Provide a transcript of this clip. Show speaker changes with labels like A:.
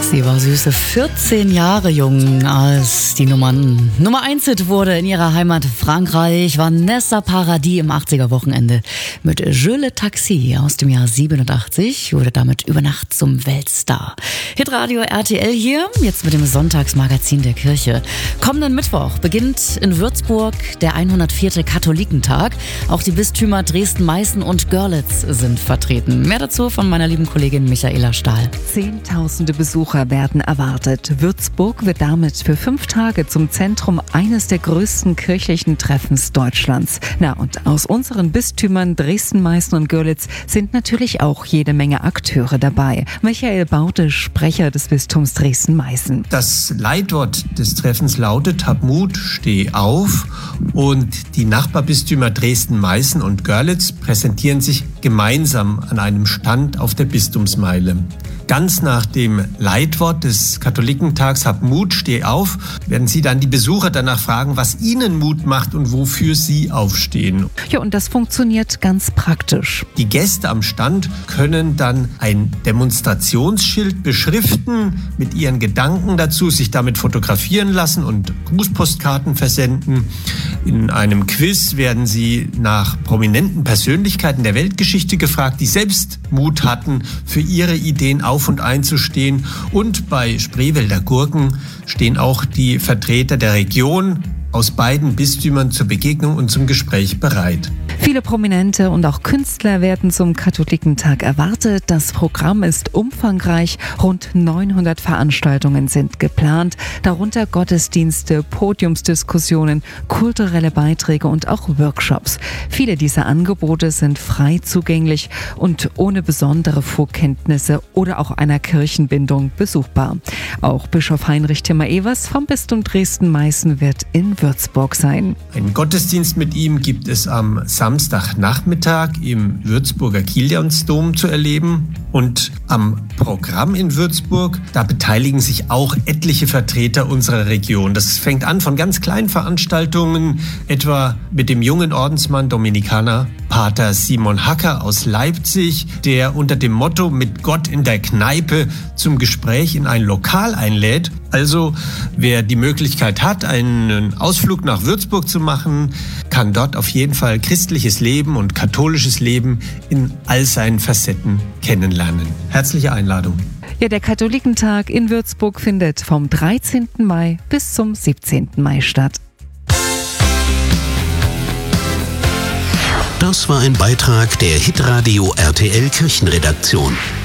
A: Sie war süße 14 Jahre jung, als die Nummer 1 Hit wurde in ihrer Heimat Frankreich. Vanessa Paradis im 80er-Wochenende mit Je le Taxi aus dem Jahr 87 wurde damit über Nacht zum Weltstar. Hitradio RTL hier, jetzt mit dem Sonntagsmagazin der Kirche. Kommenden Mittwoch beginnt in Würzburg der 104. Katholikentag. Auch die Bistümer Dresden, Meißen und Görlitz sind vertreten. Mehr dazu von meiner lieben Kollegin Michaela Stahl.
B: Zehntausende Besucher werden erwartet. Würzburg wird damit für 5 Tage zum Zentrum eines der größten kirchlichen Treffens Deutschlands. Und aus unseren Bistümern Dresden, Meißen und Görlitz sind natürlich auch jede Menge Akteure dabei. Michael Baute, Sprecher des Bistums Dresden-Meißen.
C: Das Leitwort des Treffens lautet: Hab Mut, steh auf. Und die Nachbarbistümer Dresden, Meißen und Görlitz präsentieren sich gemeinsam an einem Stand auf der Bistumsmeile. Ganz nach dem Leitwort des Katholikentags Hab Mut, steh auf, werden Sie dann die Besucher danach fragen, was ihnen Mut macht und wofür sie aufstehen.
B: Ja, und das funktioniert ganz praktisch.
C: Die Gäste am Stand können dann ein Demonstrationsschild beschriften mit ihren Gedanken dazu, sich damit fotografieren lassen und Grußpostkarten versenden. In einem Quiz werden sie nach prominenten Persönlichkeiten der Weltgeschichte gefragt, die selbst Mut hatten, für ihre Ideen auf und einzustehen. Und bei Spreewälder Gurken stehen auch die Vertreter der Region aus beiden Bistümern zur Begegnung und zum Gespräch bereit.
B: Viele Prominente und auch Künstler werden zum Katholikentag erwartet. Das Programm ist umfangreich. Rund 900 Veranstaltungen sind geplant, darunter Gottesdienste, Podiumsdiskussionen, kulturelle Beiträge und auch Workshops. Viele dieser Angebote sind frei zugänglich und ohne besondere Vorkenntnisse oder auch einer Kirchenbindung besuchbar. Auch Bischof Heinrich Timmer-Evers vom Bistum Dresden-Meißen wird in Würzburg sein.
C: Einen Gottesdienst mit ihm gibt es am Samstagnachmittag im Würzburger Kiliansdom zu erleben. Und am Programm in Würzburg, da beteiligen sich auch etliche Vertreter unserer Region. Das fängt an von ganz kleinen Veranstaltungen, etwa mit dem jungen Ordensmann Dominikaner Pater Simon Hacker aus Leipzig, der unter dem Motto Mit Gott in der Kneipe zum Gespräch in ein Lokal einlädt. Also wer die Möglichkeit hat, einen Ausflug nach Würzburg zu machen, kann dort auf jeden Fall christliches Leben und katholisches Leben in all seinen Facetten kennenlernen. Herzliche Einladung.
B: Ja, der Katholikentag in Würzburg findet vom 13. Mai bis zum 17. Mai statt.
D: Das war ein Beitrag der Hitradio RTL Kirchenredaktion.